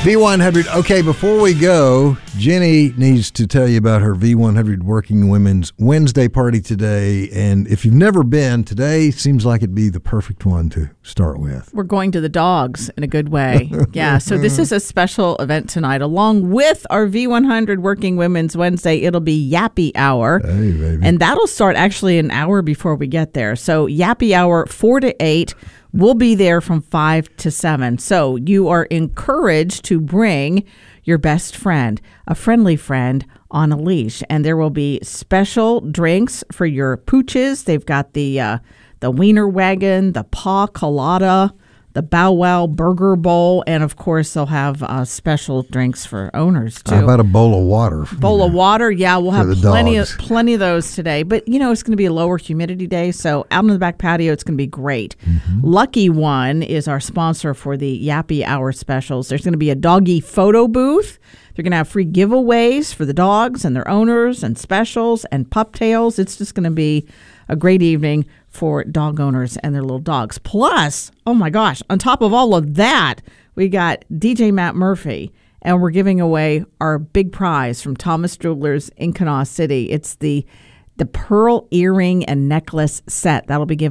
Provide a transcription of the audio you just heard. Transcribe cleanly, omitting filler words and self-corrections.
V100. Okay, before we go, Jenny needs to tell you about her V100 Working Women's Wednesday party today. And if you've never been, today seems like it'd be the perfect one to start with. We're going to the dogs in a good way. Yeah, so this is a special event tonight. Along with our V100 Working Women's Wednesday, it'll be Yappy Hour. Hey, baby. And that'll start actually an hour before we get there. So Yappy Hour, 4 to 8. We'll be there from 5 to 7. So you are encouraged to bring your best friend, a friendly friend on a leash. And there will be special drinks for your pooches. They've got the Wiener Wagon, the Paw Colada, the Bow Wow Burger Bowl, and of course they'll have special drinks for owners too. How about a bowl of water? Of water, yeah, we'll have plenty of those today. But you know, it's going to be a lower humidity day, so out on the back patio, it's going to be great. Mm-hmm. Lucky One is our sponsor for the Yappy Hour specials. There's going to be a doggy photo booth. They're going to have free giveaways for the dogs and their owners, and specials and pup tails. It's just going to be a great evening for dog owners and their little dogs. Plus, oh my gosh, on top of all of that, we got DJ Matt Murphy, and we're giving away our big prize from Thomas Jewelers in Kanawha City. It's the pearl earring and necklace set. That'll be given